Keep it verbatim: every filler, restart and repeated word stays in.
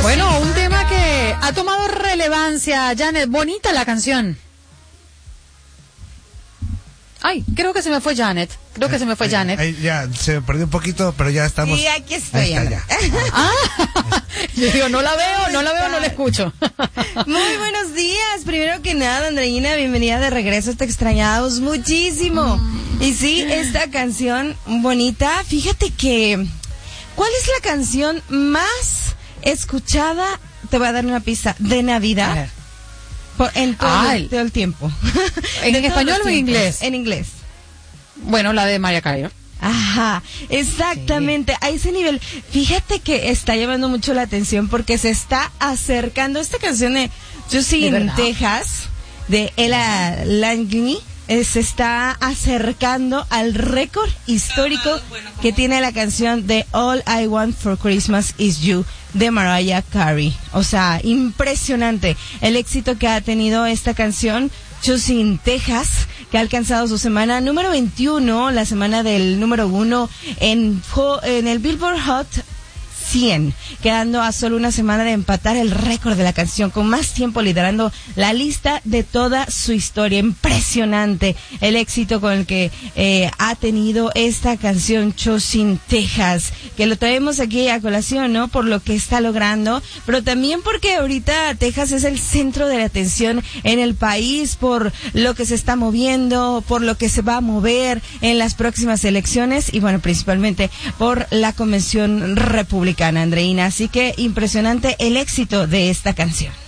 Bueno, un tema que ha tomado relevancia, Janet. Bonita la canción. Ay, creo que se me fue Janet. Creo que se me fue Janet. Ay, ya, se me perdió un poquito, pero ya estamos. Sí, aquí estoy. Ahí está, ya. Ah, yo digo, no la veo, no la veo, no la escucho. Muy buenos días. Primero que nada, Andreina, bienvenida de regreso. Te extrañábamos muchísimo. Mm. Y sí, esta canción bonita. Fíjate que, ¿cuál es la canción más escuchada? Te voy a dar una pista. De Navidad. Por, en todo, ah, el, todo el tiempo. ¿En español o en inglés? En inglés. Bueno, la de Mariah Carey. Ajá, exactamente, sí. A ese nivel. Fíjate que está llamando mucho la atención porque se está acercando esta canción de Juicy in Texas, de Ella Langley. Eh, se está acercando al récord histórico que tiene la canción de All I Want for Christmas Is You de Mariah Carey. O sea, impresionante el éxito que ha tenido esta canción, Juicy in Texas, que ha alcanzado su semana número veintiuno, la semana del número uno en, en el Billboard Hot cien, quedando a solo una semana de empatar el récord de la canción con más tiempo liderando la lista de toda su historia. Impresionante el éxito con el que eh, ha tenido esta canción Juicy in Texas, que lo traemos aquí a colación, ¿no? Por lo que está logrando, pero también porque ahorita Texas es el centro de la atención en el país por lo que se está moviendo, por lo que se va a mover en las próximas elecciones y bueno, principalmente por la convención republicana, Andreina. Así que impresionante el éxito de esta canción.